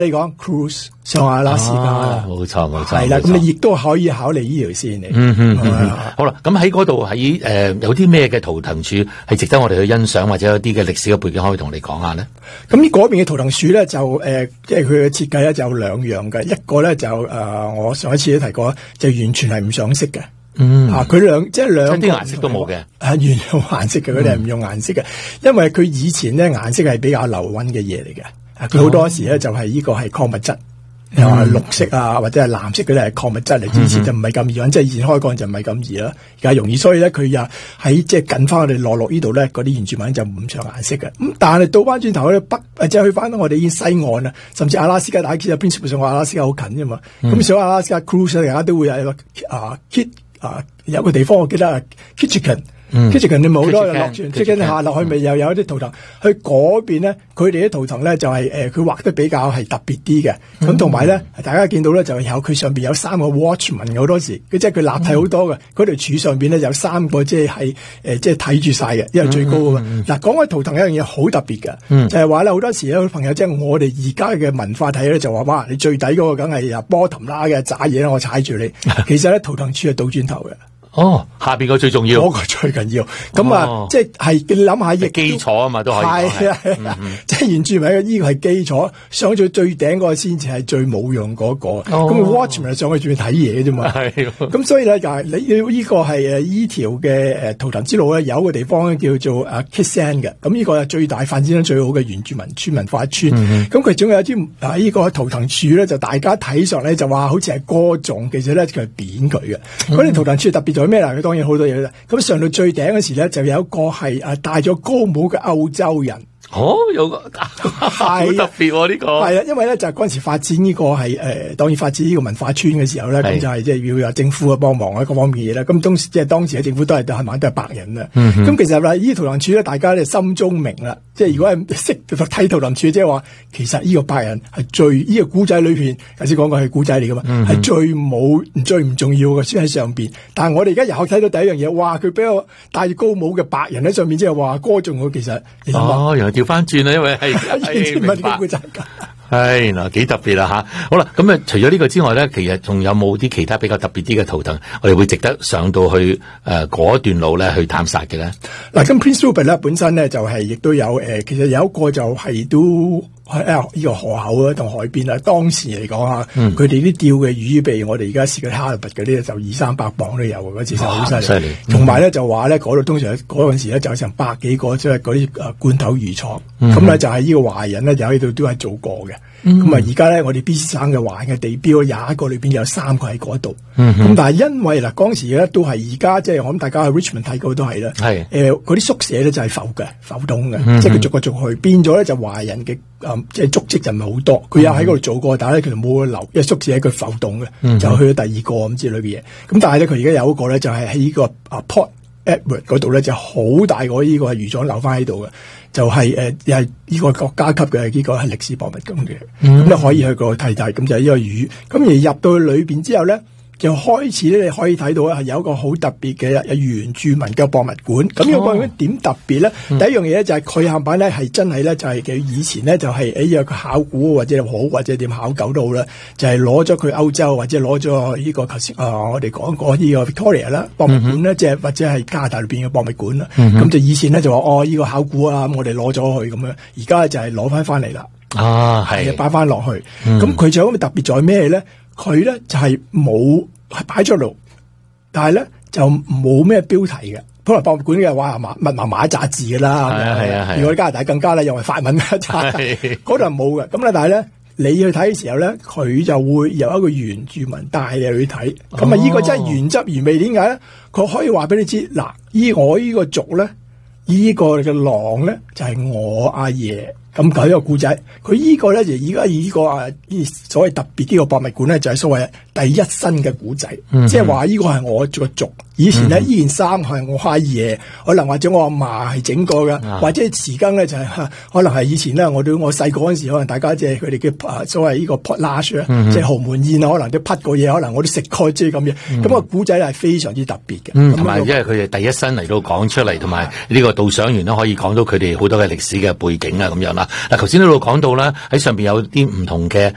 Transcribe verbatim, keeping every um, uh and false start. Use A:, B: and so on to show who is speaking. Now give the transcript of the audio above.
A: 你講 cruise 上阿拉斯加啦，
B: 冇錯冇錯，
A: 係啦，咁你亦都可以考慮呢條線嚟。
B: 嗯嗯嗯，好啦，咁喺嗰度喺誒有啲咩嘅圖騰柱係值得我哋去欣賞，或者有啲嘅歷史嘅背景可以同你講下咧？
A: 咁呢嗰邊嘅圖騰柱咧就誒，即係佢嘅設計咧就有兩樣嘅，一個咧就誒、呃，我上一次都提過，就完全係唔上色嘅。嗯，啊，佢兩即係兩
B: 啲顏色都冇嘅，
A: 啊，完全冇顏色嘅，佢哋係唔用顏色嘅，因為佢以前咧顏色係比較流溫嘅嘢嚟嘅。佢好多時咧就係呢個係礦物質，又話綠色啊或者係藍色嗰啲係礦物質嚟，以前就唔係咁易揾，即係以前開礦就唔係咁易啦，而家容易，所以咧佢又喺即係近翻我哋落落呢度咧，嗰啲原住民就唔上顏色嘅。咁但係倒翻轉頭咧北，即係去翻我哋已經西岸啦，甚至阿拉斯加大家知道 Prince Rupert 上阿拉斯加好近啫嘛，咁、嗯、上阿拉斯加 cruise 大家都會有一個啊 Kit 啊有個地方我記得啊 Ketchikan。嗯，跟住佢哋冇好多落船，即係下落去咪又有一啲圖騰。去嗰邊咧，佢哋啲圖騰咧就係、是、誒，佢、呃、畫得比較係特別啲嘅。咁同埋咧，大家見到咧就有佢上邊有三個 watchman 好多時，佢即係佢立體好多嘅。嗰條柱上邊咧有三個即係係誒，即係睇住晒嘅，因為最高啊嘛。嗱、嗯，講開圖騰有一樣嘢好特別嘅、嗯，就係話咧好多時咧，朋友即係我哋而家嘅文化睇咧就話哇，你最底嗰個梗係啊 bottom 啦嘅渣嘢啦，我踩住你。其實咧圖騰柱係倒轉頭嘅。
B: 哦，下邊個最重要，
A: 嗰、那個最緊要。咁啊，哦、即係你諗下，亦
B: 基礎啊嘛，都可以講
A: 係啊，係啊、嗯，即係原住民嘅呢個係基礎，上去最頂嗰個先至係最冇用嗰、那個。咁、哦、watchman 上去仲要睇嘢啫嘛。係。咁所以咧就係你要呢個係誒依條嘅誒圖騰之路咧，有一個地方叫做啊 Kit Sand 嘅。咁呢個係最大發展得最好嘅原住民村文化村。咁佢仲有啲啊呢個圖騰柱咧，就大家睇上咧就話好似係歌頌，其實咧佢係扁佢嘅。嗰啲圖騰柱特別。有咩啦？佢當然好多嘢啦。咁上到最頂嗰時咧，就有一個係誒戴咗高帽嘅歐洲人。
B: 哦，有個好特別喎呢個。係啊，
A: 因為咧就係嗰陣時發展呢個係誒、呃，當然發展呢個文化村嘅時候咧，咁就係即係要有政府嘅幫忙啊，各方面嘢啦。咁當時即係當時嘅政府都係係咪都係白人啊？咁、嗯、其實啦，呢圖騰柱咧，大家咧心中明啦。即係如果係識睇圖騰柱，即係話其實呢個白人係最呢、這個古仔裏邊，頭先講過係古仔嚟噶嘛，係、嗯、最冇最唔重要嘅先喺上邊。但係我哋而家又睇到第一樣嘢，哇！佢俾我戴住高帽嘅白人喺上面，即係話歌頌佢。其實你
B: 哦，原來調翻轉啦，因為係係明白。係嗱，幾特別啦吓。好啦，咁啊，除咗呢個之外咧，其實仲有冇啲其他比較特別啲嘅圖騰，我哋會值得上到去誒嗰、呃、段路咧去探索嘅咧？嗱，咁 Prince Rupert 咧本身咧就係、是、亦都有誒、呃，其實有一個就係都喺呢、這個河口啊同海邊啊。當時嚟講啊，佢哋啲釣嘅魚，譬如我哋而家試嘅哈利拔嗰啲，就二三百磅都有嘅，嗰次就好犀利。同埋咧就話咧嗰度通常嗰陣時咧就有成百幾個即係嗰啲誒罐頭魚廠，咁、嗯、咧就係呢個華人咧就喺度都係做過嘅。咁啊，而家咧，我哋 B C 省嘅華人嘅地標廿一個裏邊有三個喺嗰度。咁、嗯、但係因為嗱，當時咧都係而家即係我諗大家喺 Richmond 睇過都係啦。係誒，嗰啲宿舍咧就係浮嘅，浮動嘅、嗯，即係佢逐個逐去變咗咧，就華人嘅誒，即係足跡就唔係好多。佢有喺嗰度做過，但係咧佢就冇留，因為宿舍喺佢浮動嘅、嗯，就去咗第二個咁之類嘅嘢。咁但係咧，佢而家有一個咧，就係喺呢個啊 Port Edward 嗰度咧，就好大個呢個係魚廠留翻喺度嘅。就係、是、誒，又係呢個國家級嘅呢個係歷史博物館嘅，咁、嗯、你可以去嗰度睇睇，咁就係呢個魚。咁而入到去裏邊之後咧，就開始咧，你可以睇到係有一個好特別嘅原住民嘅博物館。咁呢個博物館點特別咧、嗯？第一樣嘢咧就係佢下邊咧係真係咧就係佢以前咧就係誒有個考古或者好或者點考究都好啦，就係攞咗佢歐洲或者攞咗呢個頭先啊我哋講過呢個 Victoria 啦博物館咧，即、嗯、係或者係加拿大裏邊嘅博物館啦。咁、嗯、就以前咧就話哦呢、這個考古啊，我哋攞咗去咁樣，而家就係攞翻翻嚟啦。啊，係擺翻落去。咁佢仲有咁特別在咩咧？佢咧就係冇係擺咗度，但係咧就冇咩標題嘅。普羅博物館嘅話密麻麻一紮字噶啦，係啊係啊係。如果加拿大更加咧，又係法文嘅，嗰度冇嘅。咁咧，但係咧你去睇嘅時候咧，佢就會有一個原住民帶你去睇。咁啊，呢個真係原汁原味。點解咧？佢可以話俾你知，嗱，依我呢個族咧，呢、這個嘅狼咧就係、是、我阿爺。咁佢一個故仔，佢呢個咧就而家以呢個啊，所謂特別呢個博物館咧，就係、是、所謂第一身嘅古仔，即係話呢個係我個族。以前咧呢件衫係我阿爺，可能或者我阿嫲係整過嘅、啊，或者匙羹咧就係、是、可能係以前咧我哋我細個嗰陣時，可能大家即係佢哋嘅所謂呢個 potlatch 即係豪門宴啊，可能都匹過嘢，可能我都食過即係咁嘢。咁、嗯、個古仔係非常之特別嘅，同、嗯、埋因為佢哋第一身嚟到講出嚟，同埋呢個導賞員都可以講到佢哋好多嘅歷史嘅背景啊咁樣啦。嗱，頭先呢度講到啦，喺上邊有啲唔同嘅